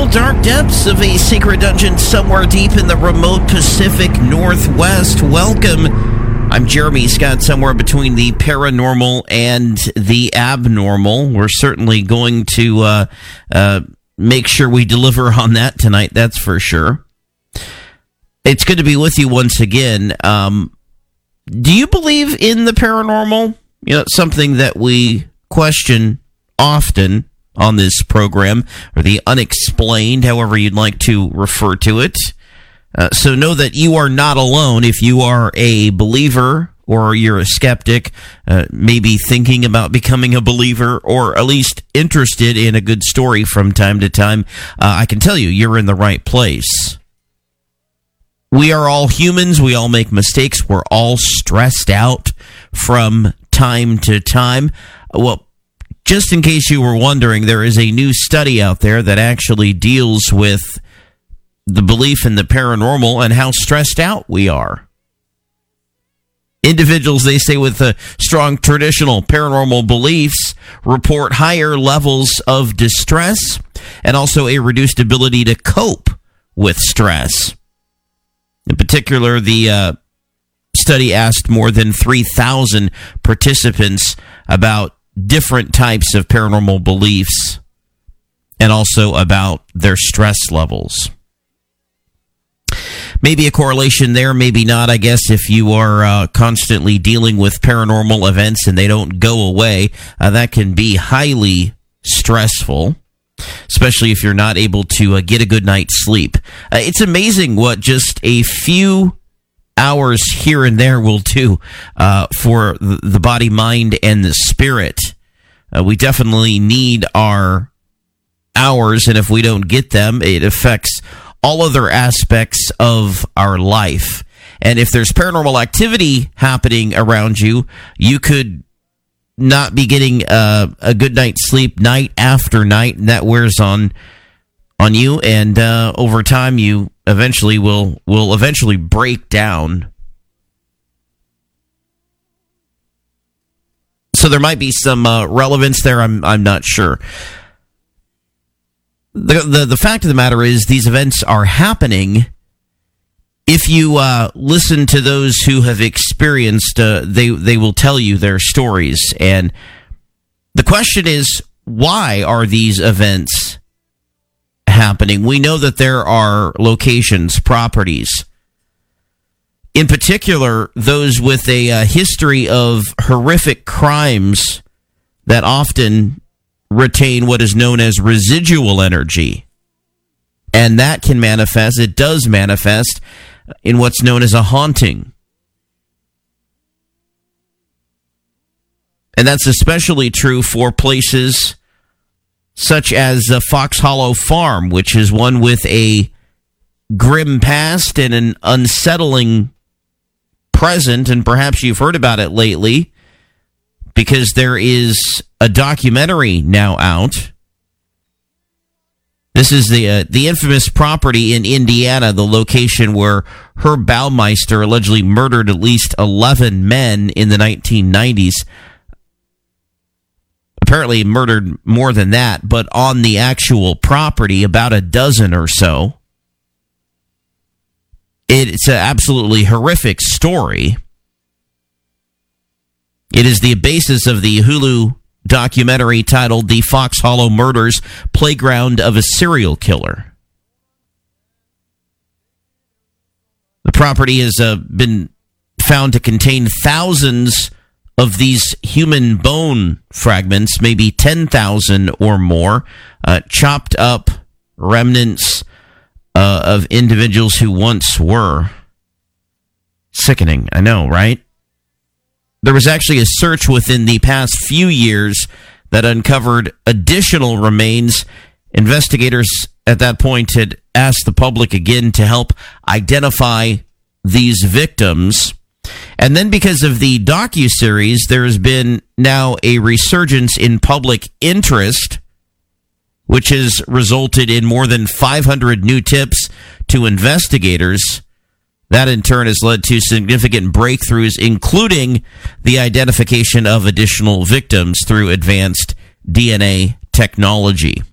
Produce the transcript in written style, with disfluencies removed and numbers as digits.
dark depths of a secret dungeon somewhere deep in the remote Pacific Northwest. Welcome. I'm Jeremy Scott, somewhere between the paranormal and the abnormal. We're certainly going to make sure we deliver on that tonight, that's for sure. It's good to be with you once again. Do you believe in the paranormal? You know, something that we question often on this program, or the unexplained, however you'd like to refer to it. So know that you are not alone if you are a believer or you're a skeptic, maybe thinking about becoming a believer or at least interested in a good story from time to time. I can tell you, you're in the right place. We are all humans. We all make mistakes. We're all stressed out from time to time. Well, just in case you were wondering, there is a new study out there that actually deals with the belief in the paranormal and how stressed out we are. Individuals, they say, with strong traditional paranormal beliefs report higher levels of distress and also a reduced ability to cope with stress. In particular, the study asked more than 3,000 participants about different types of paranormal beliefs and also about their stress levels. Maybe a correlation there, maybe not. I guess if you are constantly dealing with paranormal events and they don't go away, that can be highly stressful, especially if you're not able to get a good night's sleep. It's amazing what just a few hours here and there will do for the body, mind, and the spirit. We definitely need our hours, and if we don't get them, it affects all other aspects of our life. And if there's paranormal activity happening around you, you could not be getting a good night's sleep night after night, and that wears on you, and over time you eventually will eventually break down. So there might be some relevance there. I'm not sure. The fact of the matter is, these events are happening. If you listen to those who have experienced, they will tell you their stories. And the question is, why are these events happening? We know that there are locations, properties, in particular, those with a history of horrific crimes that often retain what is known as residual energy. And that can manifest, it does manifest, in what's known as a haunting. And that's especially true for places such as Fox Hollow Farm, which is one with a grim past and an unsettling present, and perhaps you've heard about it lately because there is a documentary now out. This is the infamous property in Indiana, the location where Herb Baumeister allegedly murdered at least 11 men in the 1990s. Apparently murdered more than that, but on the actual property, about a dozen or so. It's an absolutely horrific story. It is the basis of the Hulu documentary titled The Fox Hollow Murders: Playground of a Serial Killer. The property has been found to contain thousands of these human bone fragments, maybe 10,000 or more, chopped up remnants of individuals who once were. Sickening, I know, right? There was actually a search within the past few years that uncovered additional remains. Investigators at that point had asked the public again to help identify these victims. And then because of the docuseries, there has been now a resurgence in public interest, which has resulted in more than 500 new tips to investigators. That, in turn, has led to significant breakthroughs, including the identification of additional victims through advanced DNA technology.